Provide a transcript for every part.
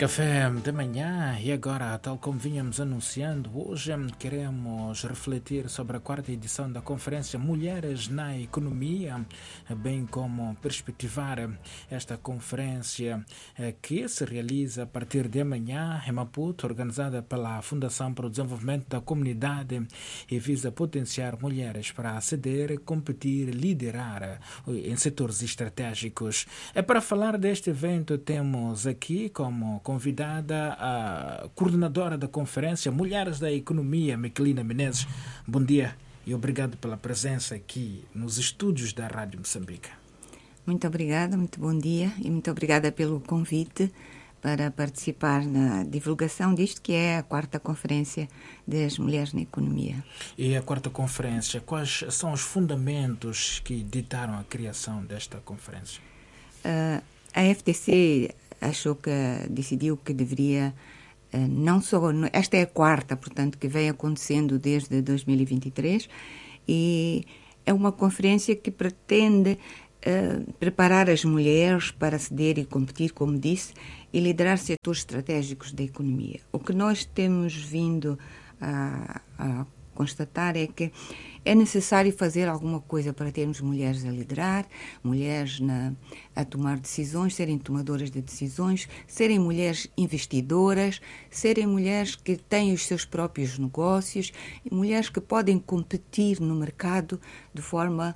Café da manhã e agora, tal como vínhamos anunciando, hoje queremos refletir sobre a quarta edição da Conferência Mulheres na Economia, bem como perspectivar esta conferência que se realiza a partir de amanhã em Maputo, organizada pela Fundação para o Desenvolvimento da Comunidade e visa potenciar mulheres para aceder, competir, liderar em setores estratégicos. Para falar deste evento, temos aqui como convidada a coordenadora da conferência Mulheres da Economia, Miquelina Menezes. Bom dia e obrigado pela presença aqui nos estúdios da Rádio Moçambique. Muito obrigada, muito bom dia e muito obrigada pelo convite para participar na divulgação disto que é a quarta conferência das Mulheres na Economia. E a quarta conferência, quais são os fundamentos que ditaram a criação desta conferência? A FTC decidiu que deveria, não só, esta é a quarta, portanto, que vem acontecendo desde 2023 e é uma conferência que pretende preparar as mulheres para aceder e competir, como disse, e liderar setores estratégicos da economia. O que nós temos vindo a constatar é que é necessário fazer alguma coisa para termos mulheres a liderar, mulheres a tomar decisões, serem tomadoras de decisões, serem mulheres investidoras, serem mulheres que têm os seus próprios negócios, mulheres que podem competir no mercado de forma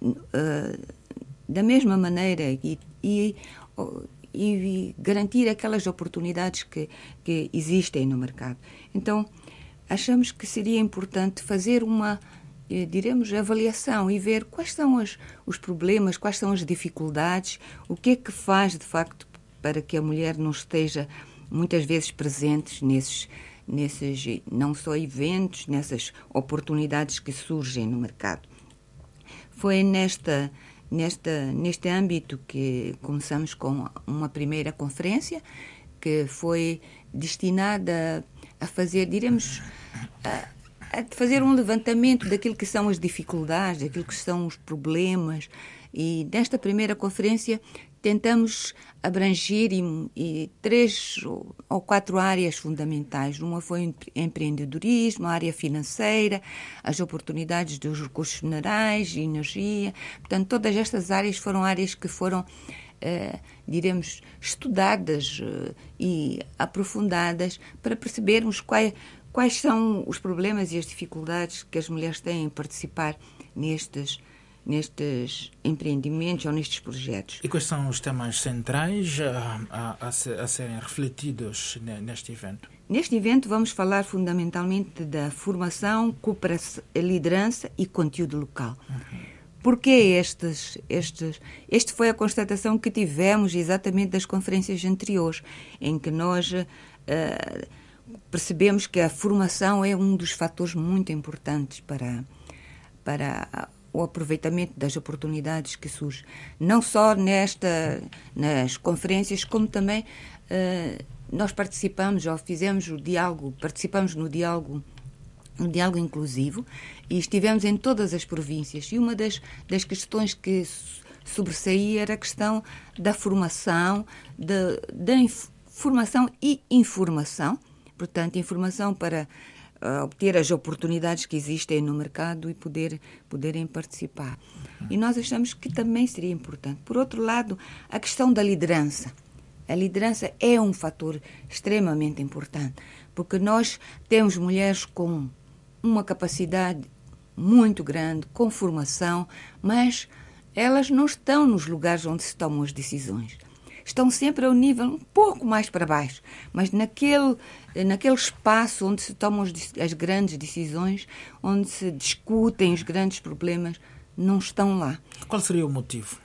da mesma maneira e garantir aquelas oportunidades que existem no mercado. Então, achamos que seria importante fazer uma, avaliação e ver quais são os problemas, quais são as dificuldades, o que é que faz, de facto, para que a mulher não esteja muitas vezes presente nesses não só eventos, nessas oportunidades que surgem no mercado. Foi neste âmbito que começamos com uma primeira conferência que foi destinada a fazer, a fazer um levantamento daquilo que são as dificuldades, daquilo que são os problemas. E nesta primeira conferência tentamos abranger três ou quatro áreas fundamentais. Uma foi empreendedorismo, a área financeira, as oportunidades dos recursos minerais e energia. Portanto, todas estas áreas foram áreas que foram estudadas e aprofundadas para percebermos quais são os problemas e as dificuldades que as mulheres têm em participar nestes empreendimentos ou nestes projetos. E quais são os temas centrais a serem refletidos neste evento? Neste evento vamos falar fundamentalmente da formação, cooperação, liderança e conteúdo local. Porque este foi a constatação que tivemos exatamente das conferências anteriores, em que nós percebemos que a formação é um dos fatores muito importantes para o aproveitamento das oportunidades que surgem. Não só nas conferências, como também nós participamos no diálogo inclusivo e estivemos em todas as províncias. E uma das questões que sobressaía era a questão da formação, da formação e informação. Portanto, informação para obter as oportunidades que existem no mercado e poderem participar. E nós achamos que também seria importante. Por outro lado, a questão da liderança. A liderança é um fator extremamente importante, porque nós temos mulheres com uma capacidade muito grande, com formação, mas elas não estão nos lugares onde se tomam as decisões. Estão sempre a um nível um pouco mais para baixo, mas naquele espaço onde se tomam as grandes decisões, onde se discutem os grandes problemas, não estão lá. Qual seria o motivo?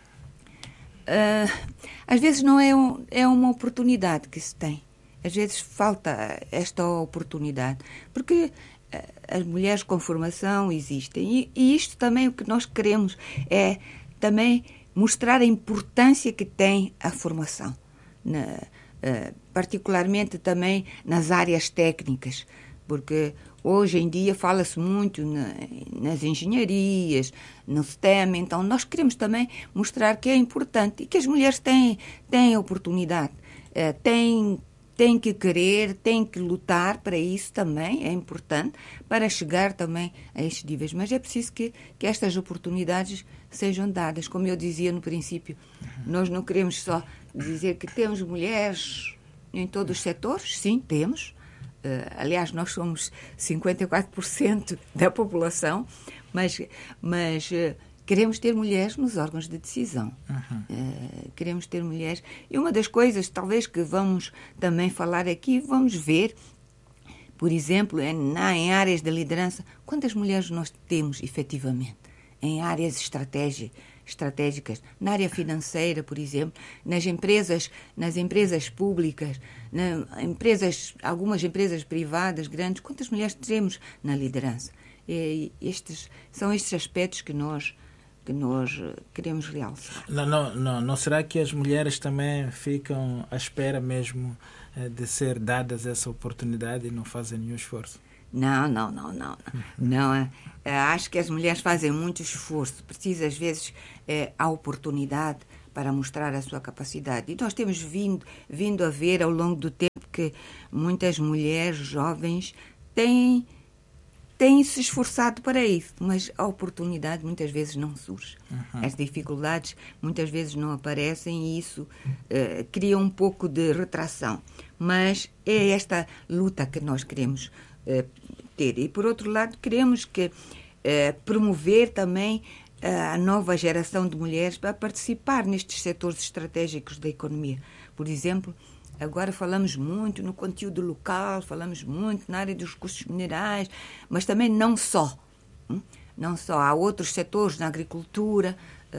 Às vezes não é uma oportunidade que se tem. Às vezes falta esta oportunidade, porque as mulheres com formação existem. E isto também, o que nós queremos é também mostrar a importância que tem a formação, particularmente também nas áreas técnicas, porque hoje em dia fala-se muito nas engenharias, no STEM, então nós queremos também mostrar que é importante e que as mulheres têm oportunidade, têm tem que querer, tem que lutar para isso também, é importante, para chegar também a estes níveis. Mas é preciso que estas oportunidades sejam dadas. Como eu dizia no princípio, nós não queremos só dizer que temos mulheres em todos os setores. Sim, temos. Aliás, nós somos 54% da população, mas queremos ter mulheres nos órgãos de decisão. Queremos ter mulheres. E uma das coisas, talvez, que vamos também falar aqui, vamos ver, por exemplo, em áreas de liderança, quantas mulheres nós temos, efetivamente, em áreas estratégicas, na área financeira, por exemplo, nas empresas públicas, algumas empresas privadas grandes, quantas mulheres temos na liderança? São estes aspectos que nós queremos realçar. Não será que as mulheres também ficam à espera mesmo de ser dadas essa oportunidade e não fazem nenhum esforço? Não. Acho que as mulheres fazem muito esforço. Precisa, às vezes, a oportunidade para mostrar a sua capacidade. E nós temos vindo a ver, ao longo do tempo, que muitas mulheres jovens têm se esforçado para isso, mas a oportunidade muitas vezes não surge. As dificuldades muitas vezes não aparecem e isso cria um pouco de retração. Mas é esta luta que nós queremos ter. E, por outro lado, queremos promover também a nova geração de mulheres para participar nestes setores estratégicos da economia. Por exemplo, agora falamos muito no conteúdo local, falamos muito na área dos recursos minerais, mas também não só. Não só. Há outros setores na agricultura,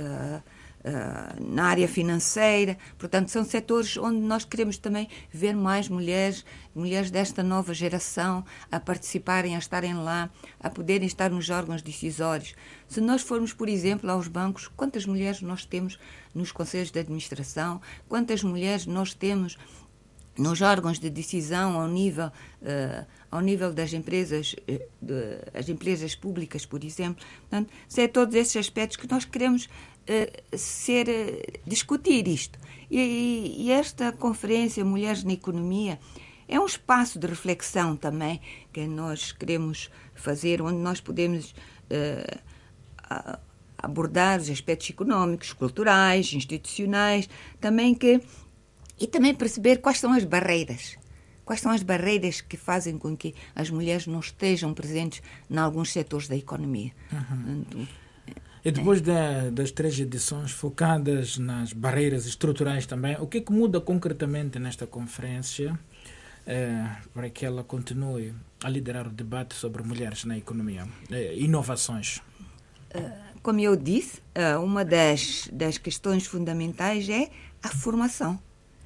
na área financeira. Portanto, são setores onde nós queremos também ver mais mulheres desta nova geração a participarem, a estarem lá, a poderem estar nos órgãos decisórios. Se nós formos, por exemplo, aos bancos, quantas mulheres nós temos nos conselhos de administração, quantas mulheres nós temos nos órgãos de decisão ao nível das empresas, as empresas públicas, por exemplo. Portanto, são todos esses aspectos que nós queremos discutir isto. E esta conferência Mulheres na Economia é um espaço de reflexão também que nós queremos fazer, onde nós podemos abordar os aspectos económicos, culturais, institucionais, e também perceber quais são as barreiras. Quais são as barreiras que fazem com que as mulheres não estejam presentes em alguns setores da economia. E depois das 3 edições focadas nas barreiras estruturais também, o que muda concretamente nesta conferência para que ela continue a liderar o debate sobre mulheres na economia? Inovações. Como eu disse, uma das questões fundamentais é a formação.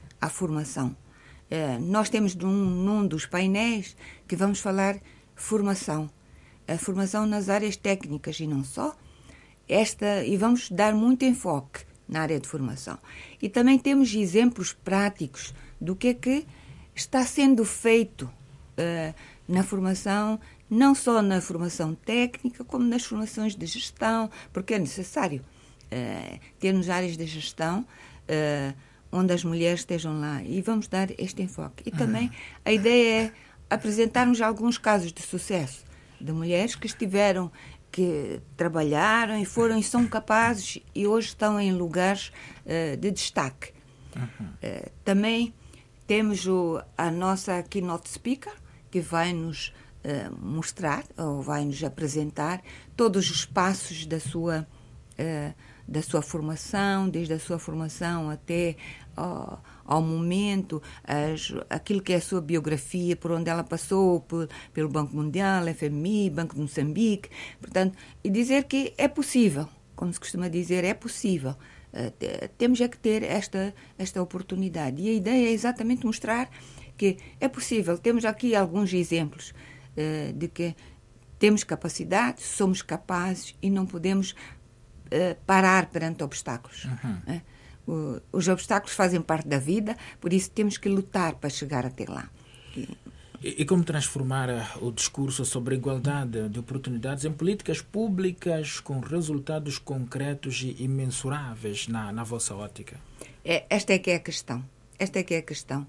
Nós temos num dos painéis que vamos falar formação. A formação nas áreas técnicas e não só. E vamos dar muito enfoque na área de formação. E também temos exemplos práticos do que é que está sendo feito na formação, não só na formação técnica, como nas formações de gestão, porque é necessário termos áreas de gestão onde as mulheres estejam lá. E vamos dar este enfoque. E também a ideia é apresentarmos alguns casos de sucesso de mulheres que trabalharam e são capazes e hoje estão em lugares de destaque. Também temos a nossa keynote speaker, que vai nos mostrar, ou vai nos apresentar todos os passos da sua formação, desde a sua formação até ao momento, aquilo que é a sua biografia, por onde ela passou, pelo Banco Mundial, FMI, Banco de Moçambique, portanto, e dizer que é possível, como se costuma dizer, é possível. Temos que ter esta oportunidade. E a ideia é exatamente mostrar que é possível. Temos aqui alguns exemplos de que temos capacidade, somos capazes e não podemos parar perante obstáculos. Os obstáculos fazem parte da vida, por isso temos que lutar para chegar até lá. E como transformar o discurso sobre a igualdade de oportunidades em políticas públicas com resultados concretos e imensuráveis na vossa ótica? Esta é que é a questão.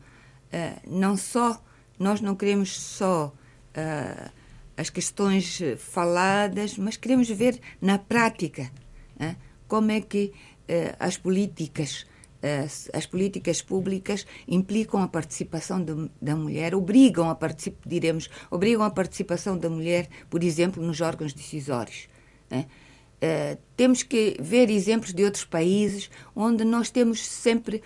nós não queremos só as questões faladas, mas queremos ver na prática como é que as políticas públicas implicam a participação da mulher, obrigam a participação da mulher, por exemplo, nos órgãos decisórios. Temos que ver exemplos de outros países onde nós temos sempre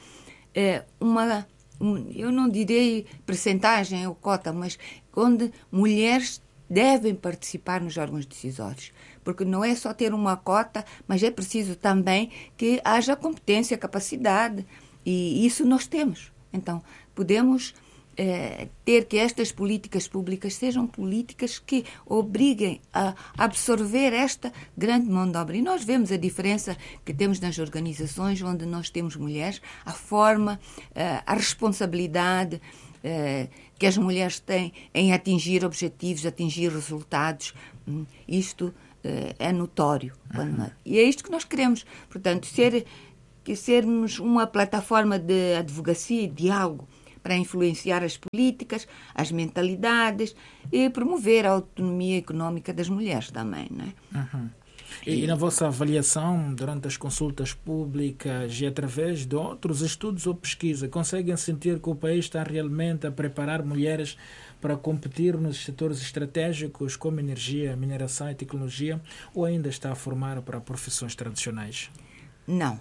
eu não direi percentagem ou cota, mas onde mulheres devem participar nos órgãos decisórios. Porque não é só ter uma cota, mas é preciso também que haja competência, capacidade. E isso nós temos. Então, podemos ter que estas políticas públicas sejam políticas que obriguem a absorver esta grande mão de obra. E nós vemos a diferença que temos nas organizações onde nós temos mulheres, a forma, a responsabilidade que as mulheres têm em atingir objetivos, atingir resultados. Isto é notório. E é isto que nós queremos. Portanto, sermos uma plataforma de advocacia e diálogo para influenciar as políticas, as mentalidades e promover a autonomia económica das mulheres também, não é? E na vossa avaliação, durante as consultas públicas e através de outros estudos ou pesquisa, conseguem sentir que o país está realmente a preparar mulheres para competir nos setores estratégicos como energia, mineração e tecnologia, ou ainda está a formar para profissões tradicionais? Não.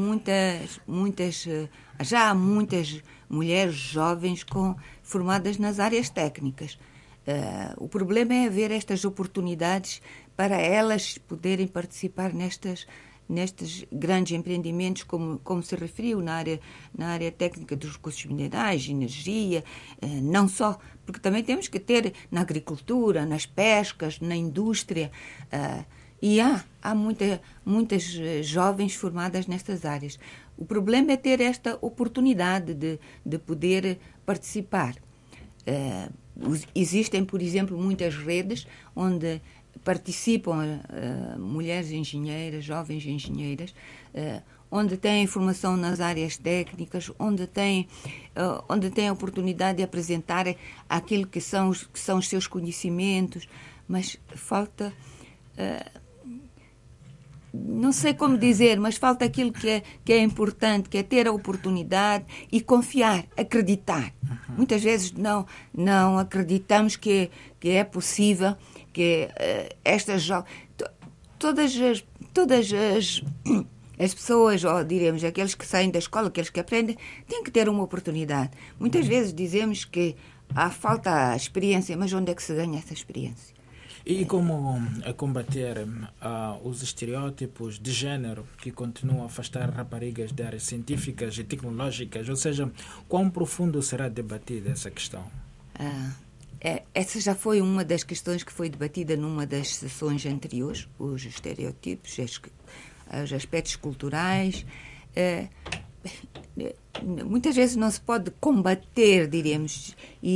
Já há muitas mulheres jovens formadas nas áreas técnicas. O problema é haver estas oportunidades para elas poderem participar nestes grandes empreendimentos, como se referiu, na área técnica dos recursos minerais, energia, não só, porque também temos que ter na agricultura, nas pescas, na indústria. E há muitas jovens formadas nestas áreas. O problema é ter esta oportunidade de poder participar. Existem, por exemplo, muitas redes onde participam mulheres engenheiras, jovens engenheiras, onde têm formação nas áreas técnicas, onde têm a oportunidade de apresentar aquilo que são os seus conhecimentos, mas falta... não sei como dizer, mas falta aquilo que é importante, que é ter a oportunidade e confiar, acreditar. Muitas vezes não acreditamos que é possível que estas jovens... Todas as pessoas, ou diremos, aqueles que saem da escola, aqueles que aprendem, têm que ter uma oportunidade. Muitas vezes dizemos que falta a experiência, mas onde é que se ganha essa experiência? E como combater os estereótipos de género que continuam a afastar raparigas de áreas científicas e tecnológicas? Ou seja, quão profundo será debatida essa questão? Essa já foi uma das questões que foi debatida numa das sessões anteriores, os estereótipos, os aspectos culturais. Muitas vezes não se pode combater, diremos,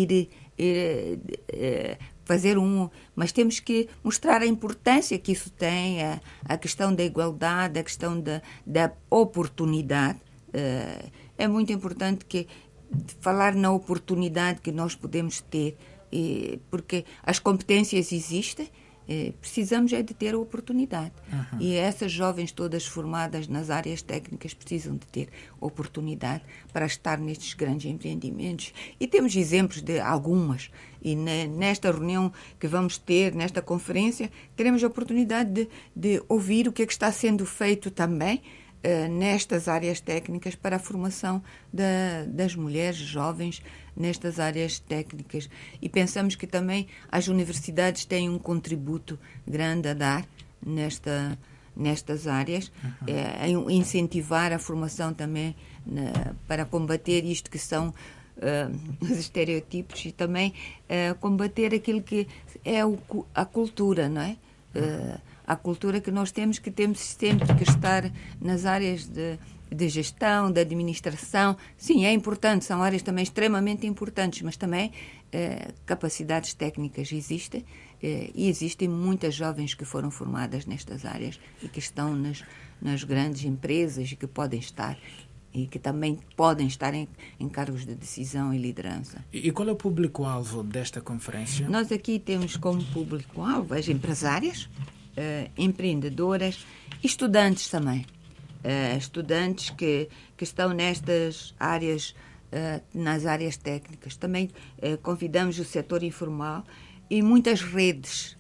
fazer mas temos que mostrar a importância que isso tem, a questão da igualdade, a questão da oportunidade. É muito importante falar na oportunidade que nós podemos ter, porque as competências existem, precisamos é de ter a oportunidade. E essas jovens todas formadas nas áreas técnicas precisam de ter oportunidade para estar nestes grandes empreendimentos. E temos exemplos de algumas. E nesta reunião que vamos ter, nesta conferência, teremos a oportunidade de ouvir o que é que está sendo feito também nestas áreas técnicas para a formação das mulheres jovens nestas áreas técnicas. E pensamos que também as universidades têm um contributo grande a dar nestas áreas, incentivar a formação também para combater isto que são os estereotipos e também combater aquilo que é a cultura, não é? A cultura que nós temos sempre que estar nas áreas de gestão, de administração. Sim, é importante, são áreas também extremamente importantes, mas também capacidades técnicas existem e existem muitas jovens que foram formadas nestas áreas e que estão nas grandes empresas e que podem estar e que também podem estar em cargos de decisão e liderança. E qual é o público-alvo desta conferência? Nós aqui temos como público-alvo as empresárias, empreendedoras e estudantes também. Estudantes que estão nestas áreas, nas áreas técnicas. Também convidamos o setor informal e muitas redes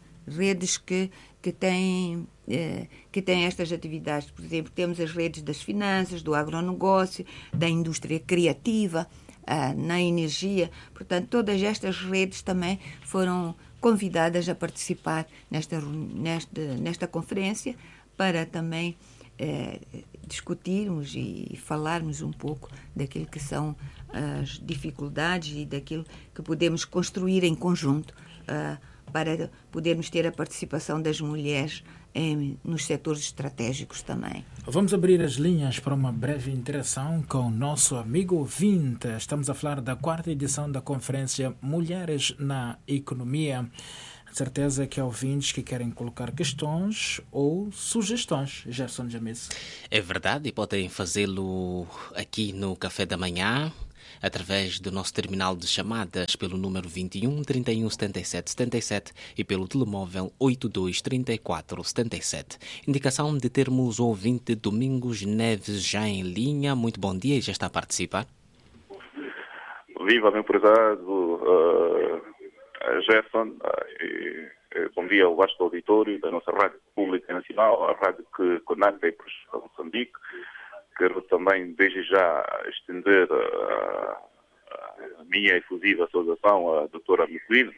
que têm estas atividades. Por exemplo, temos as redes das finanças, do agronegócio, da indústria criativa, na energia. Portanto, todas estas redes também foram convidadas a participar nesta conferência para também discutirmos e falarmos um pouco daquilo que são as dificuldades e daquilo que podemos construir em conjunto para podermos ter a participação das mulheres nos setores estratégicos também. Vamos abrir as linhas para uma breve interação com o nosso amigo ouvinte. Estamos a falar da 4ª edição da conferência Mulheres na Economia. Certeza que há ouvintes que querem colocar questões ou sugestões. Gerson James. É verdade, e podem fazê-lo aqui no Café da Manhã, através do nosso terminal de chamadas pelo número 21 31 77 77 e pelo telemóvel 82 34 77. Indicação de termos o ouvinte Domingos Neves já em linha. Muito bom dia e já está a participar. Viva, meu prezado Gerson, bom dia ao vasto auditório da nossa Rádio Pública Nacional, a rádio que conecta e para Moçambique. Quero também, desde já, estender a minha efusiva saudação à doutora Miquelina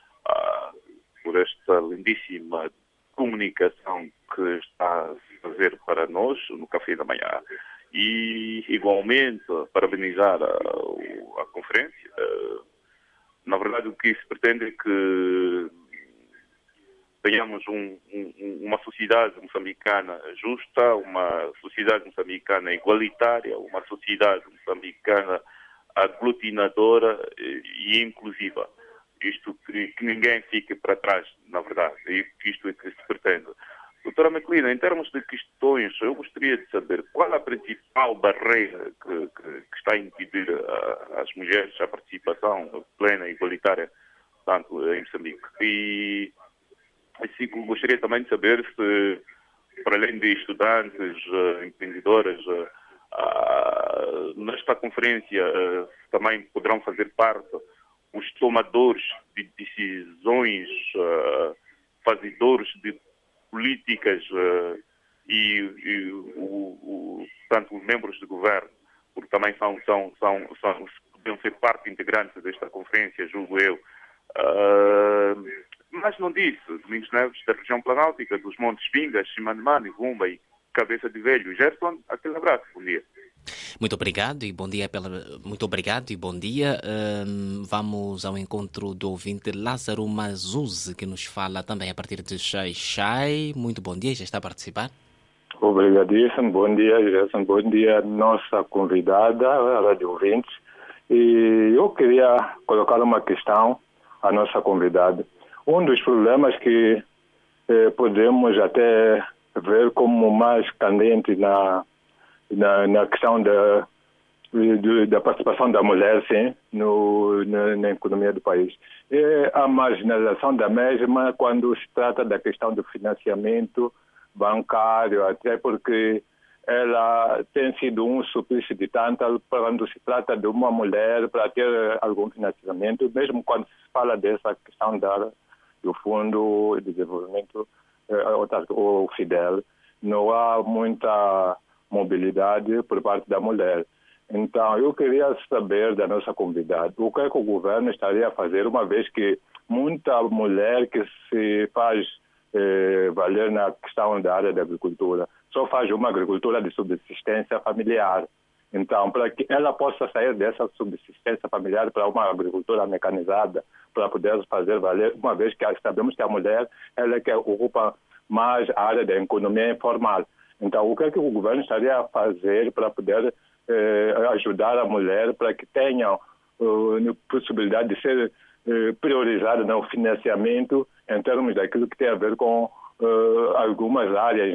por esta lindíssima comunicação que está a fazer para nós no Café da Manhã. E, igualmente, parabenizar a conferência. Na verdade, o que se pretende é que tenhamos uma sociedade moçambicana justa, uma sociedade moçambicana igualitária, uma sociedade moçambicana aglutinadora e inclusiva. Isto que ninguém fique para trás, na verdade. Isto é que se pretende. Doutora Miquelina, em termos de questões, eu gostaria de saber qual a principal barreira que está a impedir as mulheres a participação plena e igualitária, tanto em Moçambique. E assim, gostaria também de saber se, para além de estudantes, empreendedoras, nesta conferência também poderão fazer parte os tomadores de decisões, fazedores de políticas portanto, os membros do governo, porque também podem ser parte integrante desta conferência, julgo eu. Mas não disse, Domingos Neves, da região planáltica, dos Montes Vingas, Chimandemane, Vumba e Cabeça de Velho. Gerson, aquele abraço, bom dia. Muito obrigado e bom dia. Muito obrigado e bom dia. Vamos ao encontro do ouvinte Lázaro Mazuzzi, que nos fala também a partir de Xai-Xai. Muito bom dia, já está a participar. Obrigadíssimo, bom dia, Gerson. Bom dia, nossa convidada, a Rádio Ouvintes. E eu queria colocar uma questão à nossa convidada. Um dos problemas que podemos até ver como mais candente na questão da participação da mulher, sim, na economia do país. É a marginalização da mesma quando se trata da questão do financiamento bancário, até porque ela tem sido um suplício de tanto quando se trata de uma mulher para ter algum financiamento, mesmo quando se fala dessa questão do Fundo de Desenvolvimento, o FIDEL, não há muita mobilidade por parte da mulher. Então, eu queria saber da nossa convidada o que é que o governo estaria a fazer, uma vez que muita mulher que se faz valer na questão da área da agricultura só faz uma agricultura de subsistência familiar. Então, para que ela possa sair dessa subsistência familiar para uma agricultura mecanizada, para poder fazer valer, uma vez que sabemos que a mulher ela que ocupa mais a área da economia informal. Então, o que é que o governo estaria a fazer para poder ajudar a mulher para que tenha possibilidade de ser priorizada no financiamento em termos daquilo que tem a ver com algumas áreas,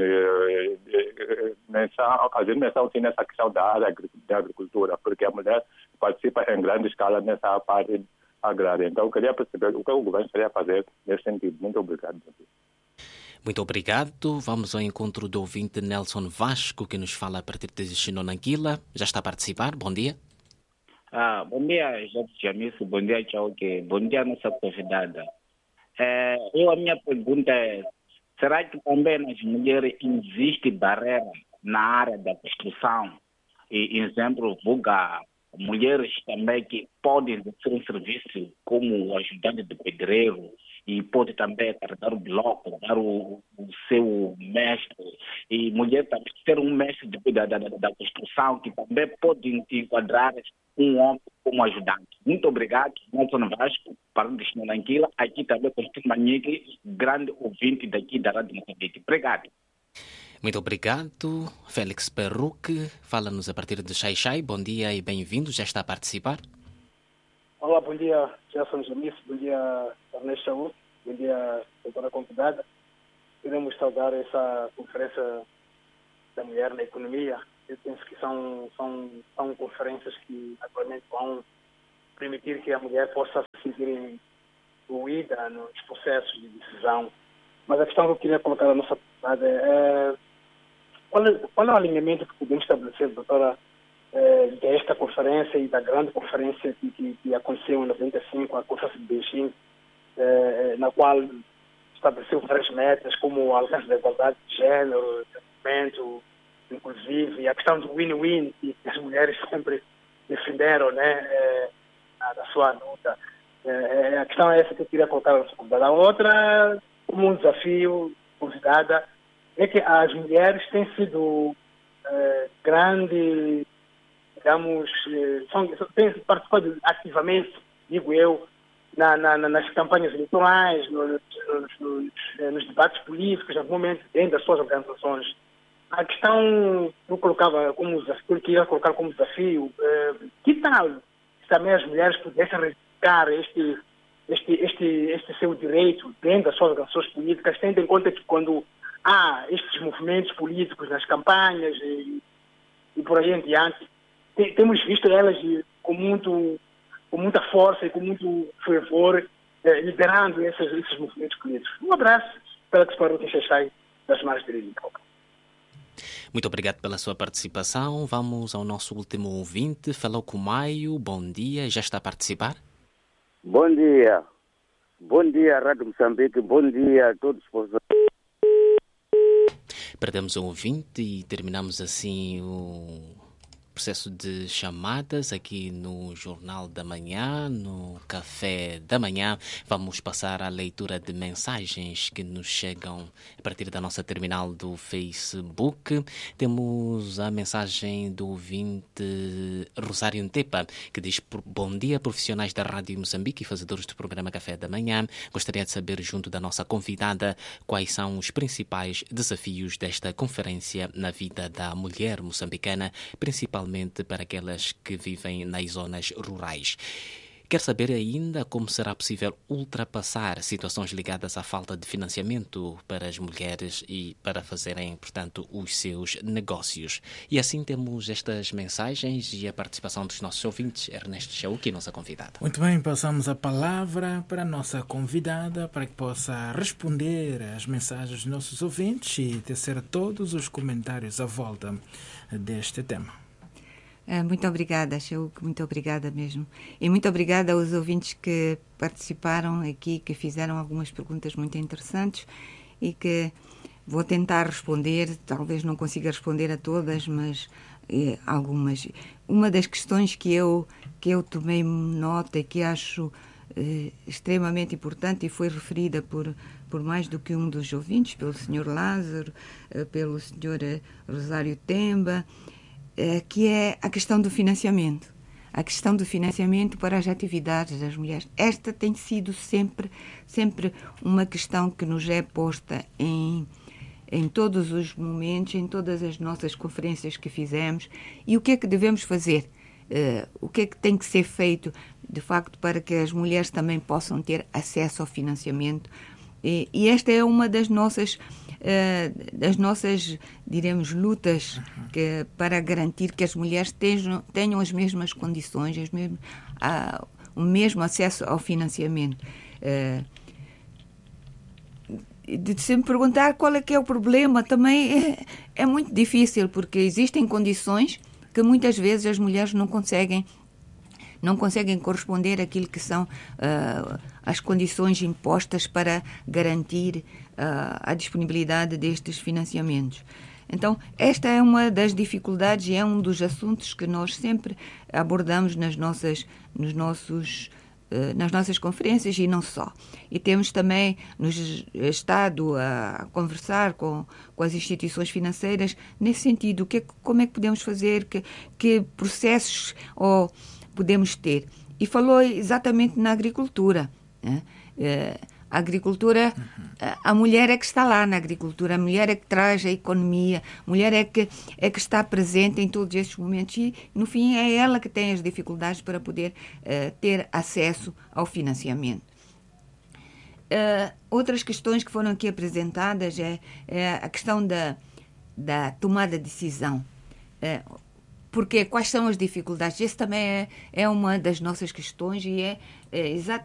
fazer menção sim, nessa questão da área da agricultura, porque a mulher participa em grande escala nessa parte agrária. Então, eu queria perceber o que o governo estaria a fazer nesse sentido. Muito obrigado. Muito obrigado. Vamos ao encontro do ouvinte Nelson Vasco, que nos fala a partir de Xinonanquila. Já está a participar. Bom dia. Bom dia, Jorge Jamisso. Bom dia, Tchauque. Bom dia, nossa convidada. A minha pergunta é, será que também nas mulheres existe barreira na área da construção? E, exemplo, mulheres também que podem exercer um serviço como ajudante de pedreiro e pode também carregar o bloco, dar o seu mestre. E mulher também ser um mestre da construção que também pode enquadrar um homem como ajudante. Muito obrigado, Nelson Vasco, para o Destino Nanquila. Aqui também Constantino Manique, grande ouvinte daqui da Rádio Moçambique. Obrigado. Muito obrigado. Félix Perruque, fala-nos a partir de Xai-Xai. Bom dia e bem-vindo. Já está a participar? Olá, bom dia, Gerson Jamisso. Bom dia, Ernesto Saúde. Bom dia, doutora convidada. Queremos saudar essa conferência da mulher na economia. Eu penso que são conferências que atualmente vão permitir que a mulher possa se sentir incluída nos processos de decisão. Mas a questão que eu queria colocar na nossa comunidade é qual é o alinhamento que podemos estabelecer, doutora, desta conferência e da grande conferência que aconteceu em 95, a Conferência de Beijing, na qual estabeleceu várias metas, como o alcance da igualdade de género, desenvolvimento, inclusive, a questão do win-win, que as mulheres sempre defenderam, né, da sua luta. A questão é essa que eu queria colocar na nossa comunidade. A outra, como um desafio, convidada, é que as mulheres têm sido grandes, digamos, têm participado ativamente, digo eu, nas campanhas eleitorais, nos debates políticos, no momento, dentro das suas organizações. A questão eu colocava como desafio, eu queria colocar como desafio, que tal se também as mulheres pudessem reivindicar este seu direito dentro das suas organizações políticas, tendo em conta que quando há estes movimentos políticos nas campanhas e por aí em diante, temos visto elas com muita força e com muito fervor liderando esses movimentos políticos. Um abraço para que se parou Xai das Mares de Rio. Muito obrigado pela sua participação. Vamos ao nosso último ouvinte. Falou com o Maio. Bom dia. Já está a participar? Bom dia. Bom dia, Rádio Moçambique. Bom dia a todos. Perdemos o ouvinte e terminamos assim o processo de chamadas aqui no Jornal da Manhã, no Café da Manhã. Vamos passar à leitura de mensagens que nos chegam a partir da nossa terminal do Facebook. Temos a mensagem do ouvinte Rosário Ntepa, que diz: bom dia, profissionais da Rádio Moçambique e fazedores do programa Café da Manhã. Gostaria de saber, junto da nossa convidada, quais são os principais desafios desta conferência na vida da mulher moçambicana, principalmente para aquelas que vivem nas zonas rurais. Quer saber ainda como será possível ultrapassar situações ligadas à falta de financiamento para as mulheres e para fazerem, portanto, os seus negócios. E assim temos estas mensagens e a participação dos nossos ouvintes. Ernesto Chauque, nossa convidada. Muito bem, passamos a palavra para a nossa convidada para que possa responder às mensagens dos nossos ouvintes e tecer todos os comentários à volta deste tema. Muito obrigada, Chauque, muito obrigada mesmo. E muito obrigada aos ouvintes que participaram aqui, que fizeram algumas perguntas muito interessantes e que vou tentar responder. Talvez não consiga responder a todas, mas algumas. Uma das questões que eu tomei nota e que acho extremamente importante e foi referida por mais do que um dos ouvintes, pelo Sr. Lázaro, pelo Sr. Rosário Temba, que é a questão do financiamento. A questão do financiamento para as atividades das mulheres. Esta tem sido sempre uma questão que nos é posta em todos os momentos, em todas as nossas conferências que fizemos. E o que é que devemos fazer? O que é que tem que ser feito, de facto, para que as mulheres também possam ter acesso ao financiamento E esta é uma das nossas, diremos, lutas para garantir que as mulheres tenham as mesmas condições, o mesmo acesso ao financiamento. Se me perguntar qual é que é o problema, também é muito difícil, porque existem condições que muitas vezes as mulheres não conseguem corresponder àquilo que são as condições impostas para garantir a disponibilidade destes financiamentos. Então, esta é uma das dificuldades e é um dos assuntos que nós sempre abordamos nas nossas conferências e não só. E temos também estado a conversar com as instituições financeiras nesse sentido. Como é que podemos fazer, que processos podemos ter. E falou exatamente na agricultura. Né? A agricultura, a mulher é que está lá na agricultura, a mulher é que traz a economia, a mulher é que está presente em todos estes momentos e, no fim, é ela que tem as dificuldades para poder ter acesso ao financiamento. Outras questões que foram aqui apresentadas é a questão da tomada de decisão. Porque quais são as dificuldades? Esse também é uma das nossas questões e é exatamente